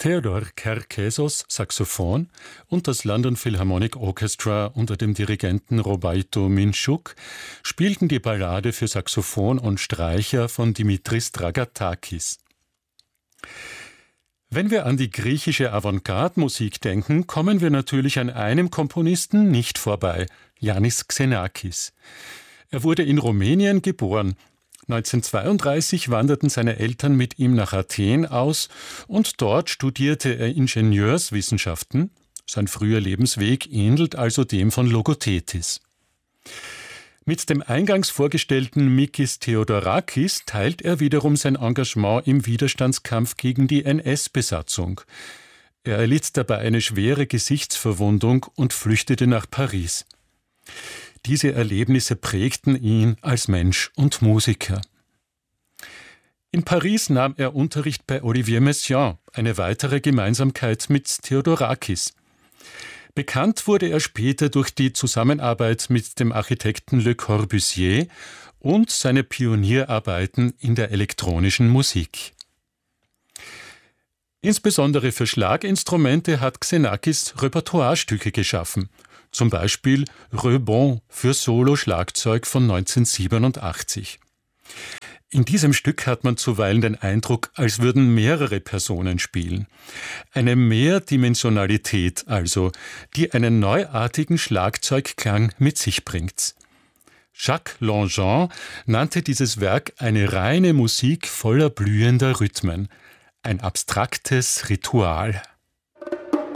Theodor Cherkessos Saxophon und das London Philharmonic Orchestra unter dem Dirigenten Robaito Minchuk spielten die Ballade für Saxophon und Streicher von Dimitris Dragatakis. Wenn wir an die griechische Avantgarde-Musik denken, kommen wir natürlich an einem Komponisten nicht vorbei, Yannis Xenakis. Er wurde in Rumänien geboren. 1932 wanderten seine Eltern mit ihm nach Athen aus und dort studierte er Ingenieurswissenschaften. Sein früher Lebensweg ähnelt also dem von Logothetis. Mit dem eingangs vorgestellten Mikis Theodorakis teilt er wiederum sein Engagement im Widerstandskampf gegen die NS-Besatzung. Er erlitt dabei eine schwere Gesichtsverwundung und flüchtete nach Paris. Diese Erlebnisse prägten ihn als Mensch und Musiker. In Paris nahm er Unterricht bei Olivier Messiaen, eine weitere Gemeinsamkeit mit Theodorakis. Bekannt wurde er später durch die Zusammenarbeit mit dem Architekten Le Corbusier und seine Pionierarbeiten in der elektronischen Musik. Insbesondere für Schlaginstrumente hat Xenakis Repertoirestücke geschaffen. Zum Beispiel Rebond für Solo-Schlagzeug von 1987. In diesem Stück hat man zuweilen den Eindruck, als würden mehrere Personen spielen. Eine Mehrdimensionalität also, die einen neuartigen Schlagzeugklang mit sich bringt. Jacques Langean nannte dieses Werk eine reine Musik voller blühender Rhythmen. Ein abstraktes Ritual.